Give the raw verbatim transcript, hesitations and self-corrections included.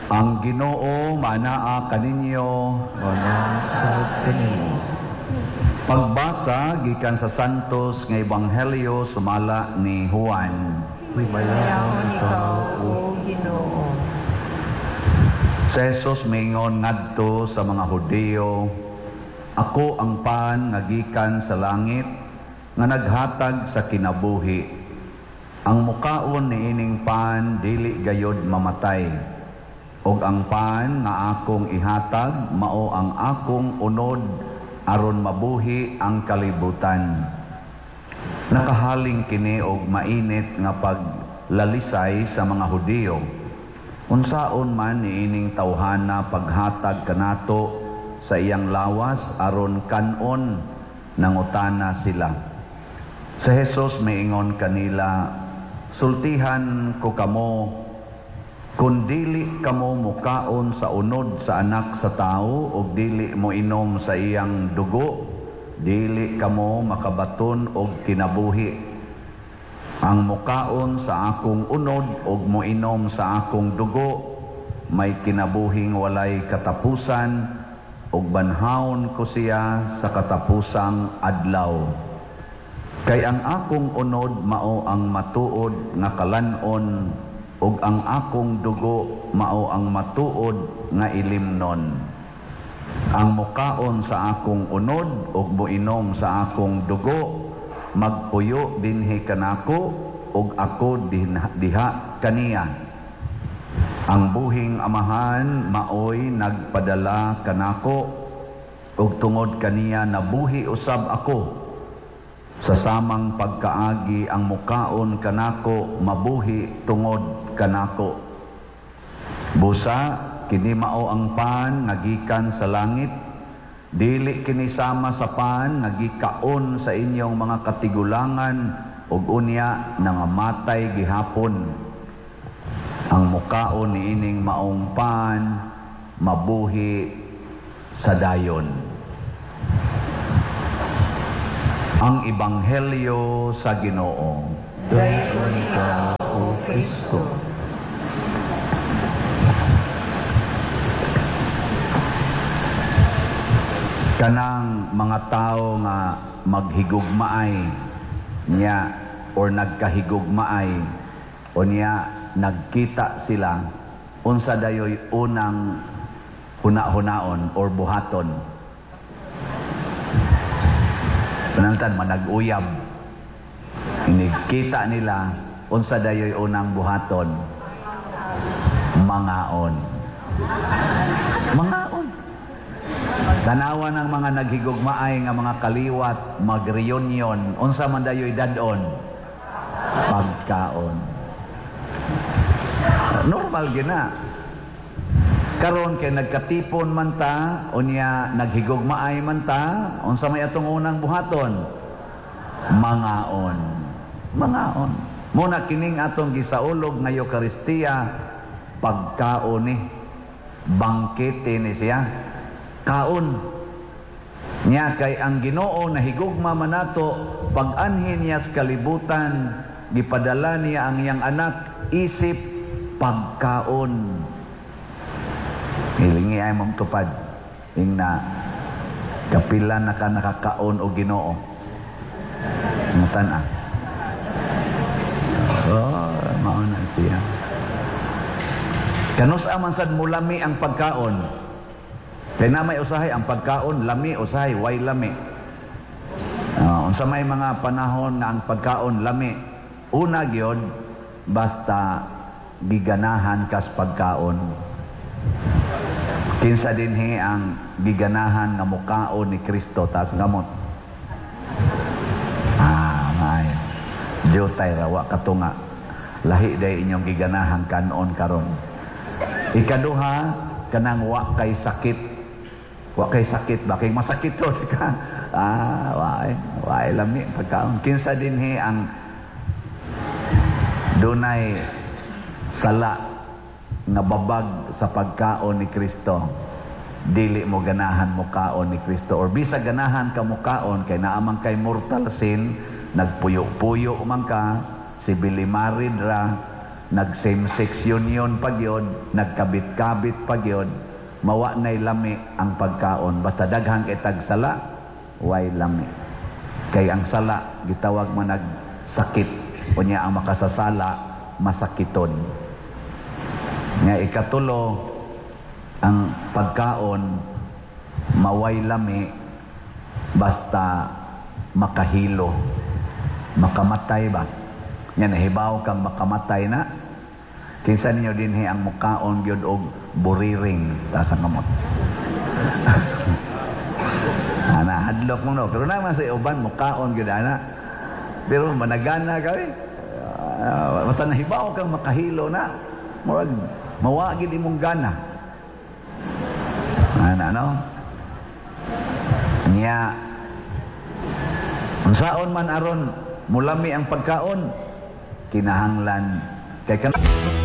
Ang Ginoo manaa kaninyo, manasad kaninyo. Pagbasa gikan sa Santos nga Ebanghelyo sumala ni Juan. Himayahon ikaw, O Ginoo. Si Jesus mingon ngadto sa mga Hudiyo, ako ang pan nga gikan sa langit nga naghatag sa kinabuhi. Ang mukaon ni ining pan dili gayod mamatay. Og ang pan nga akong ihatag mao ang akong unod aron mabuhi ang kalibutan. Nakahaling kini og mainit nga paglalisay sa mga Hudiyo. Unsaon man niining tawhana paghatag kanato sa iyang lawas aron kanon nangutana sila. Sa Jesus miingon kanila, sultihan ko kamo, kung dili kamo mukaon sa unod sa anak sa tao o dili mo inom sa iyang dugo, dili kamo makabaton og kinabuhi. Ang mukaon sa akong unod o mo inom sa akong dugo, may kinabuhing walay katapusan og banhaon ko siya sa katapusang adlaw. Kay ang akong unod mao ang matuod nga kalanon ug ang akong dugo mao ang matuod nga ilimnon. Ang mukaon sa akong unod ug moinom sa akong dugo magpuyo dinhi kanako ug ako din, diha kaniya. Ang buhing amahan maoy nagpadala kanako ug tungod kaniya nabuhi usab ako. Sa samang pagkaagi ang mukaon kanako mabuhi tungod kanako. Busa kini mao ang pan nga gikan sa langit, dili kini sama sa pan nga gikaon sa inyong mga katigulangan ug unya nangamatay gihapon. Ang mukaon niining maong pan mabuhi sa dayon. Ang Ebanghelyo sa Ginoo. Dayon ikaw, O Kristo. Kanang mga tao nga maghigugmaay niya or nagkahigugmaay o niya nagkita sila, unsa dayoy unang huna-hunaon or buhaton. Panantan manag-uyab. Inigkita nila, unsa dayoy unang buhaton? Mangaon. Mangaon. Tanawa ng mga naghigugmaay nga mga kaliwat, mag-reunion, unsa man dayoy dadon? Pagkaon. Normal gina. Karon kay nagkatipon man ta, unya naghigugmaay man ta, unsa may atong unang buhaton? Mangaon. Mangaon. Muna kining atong gisaulog nga Eucharistia, pagkaon ni, bangkete ni siya. Kaon. Nya kay ang Ginoo nahigugma man nato, pag-anhin niya sa kalibutan, gipadala niya ang iyang anak, isip pagkaon. Hilingi ay mong tupad. Ing na kapila na ka nakakaon o Ginoo. Mutan ah. Oh, mauna siya. Kanus aman sad mulami ang pagkaon. Kaya na may usahay ang pagkaon, lami usahay, way lami. Uh, unsa may mga panahon nga ang pagkaon lami. Una gyud basta giganahan kas pagkaon. Kinsa dinhi ang giganahan nga mukaon ni Kristo tas gamot. Ah, may jutay rawa katunga. Lahi day inyong giganahan kanon karon. Ikaduha kanang wa kay sakit. Wa kay sakit ba kay masakit to ka. Ah, waay, waay lami pagkaon. Kinsa dinhi ang dunay sala nga babag sa pagkaon ni Kristo, dili mo ganahan mo kaon ni Kristo or bisa ganahan ka mo kaon kay naamang kay mortal sin, nagpuyo-puyo man ka, si bilimarid ra, nag same-sex union pag yun, nagkabit-kabit pag yun, mawa na'y lami ang pagkaon. Basta daghang itag sala, way lami. Kay ang sala, gitawag mo nagsakit. O niya ang makasasala, masakiton. Nga ikatulo, ang pagkaon, maway lami, basta makahilo. Makamatay ba? Nga nahibaw kang makamatay na, kinsa ninyo dinhi ang mukaon gyud og buriring tasa kamot. Ana hadlok mo no, pero naman sa uban mukaon gyud ana. Pero managana ka eh. Uh, basta nahibaw kang makahilo na, murag mawa gyud imong gana. Ana no? Nya unsaon man aron mulami ang pagkaon, kinahanglan kay kan